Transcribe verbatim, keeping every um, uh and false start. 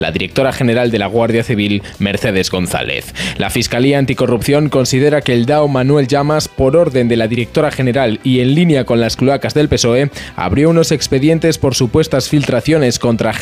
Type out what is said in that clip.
la directora general de la Guardia Civil, Mercedes González. La Fiscalía Anticorrupción considera que el D A O Manuel Llamas, por orden de la directora general y en línea con las cloacas del P S O E, abrió unos expedientes por supuestas filtraciones contra